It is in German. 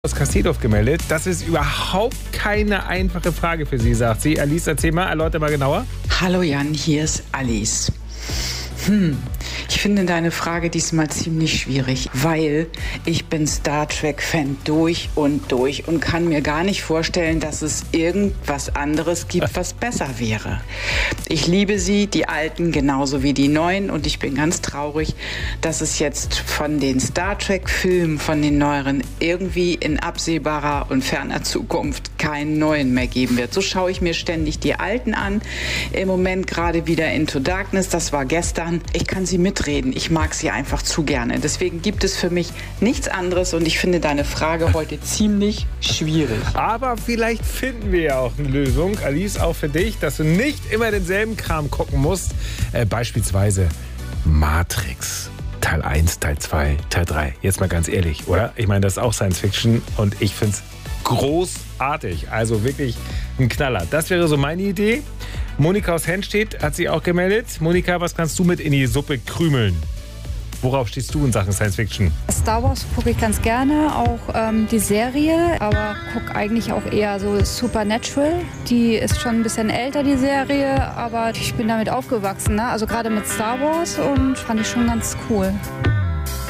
Aus Kasseldorf gemeldet. Das ist überhaupt keine einfache Frage für Sie, sagt sie. Alice, erzähl mal, erläuter mal genauer. Hallo Jan, hier ist Alice. Ich finde deine Frage diesmal ziemlich schwierig, weil ich bin Star Trek-Fan durch und kann mir gar nicht vorstellen, dass es irgendwas anderes gibt, was besser wäre. Ich liebe sie, die Alten genauso wie die Neuen, und ich bin ganz traurig, dass es jetzt von den Star Trek-Filmen, von den neueren, irgendwie in absehbarer und ferner Zukunft keinen neuen mehr geben wird. So schaue ich mir ständig die Alten an. Im Moment gerade wieder Into Darkness, das war gestern. Ich kann sie mitreden. Ich mag sie einfach zu gerne. Deswegen gibt es für mich nichts anderes, und ich finde deine Frage heute ziemlich schwierig. Aber vielleicht finden wir ja auch eine Lösung, Alice, auch für dich, dass du nicht immer denselben Kram gucken musst. Beispielsweise Matrix. Teil 1, Teil 2, Teil 3. Jetzt mal ganz ehrlich, oder? Ich meine, das ist auch Science Fiction und ich finde es großartig. Also wirklich ein Knaller. Das wäre so meine Idee. Monika aus Henstedt hat sich auch gemeldet. Monika, was kannst du mit in die Suppe krümeln? Worauf stehst du in Sachen Science Fiction? Star Wars gucke ich ganz gerne, auch die Serie, aber gucke eigentlich auch eher so Supernatural. Die ist schon ein bisschen älter, die Serie, aber ich bin damit aufgewachsen, ne? Also gerade mit Star Wars, und fand ich schon ganz cool.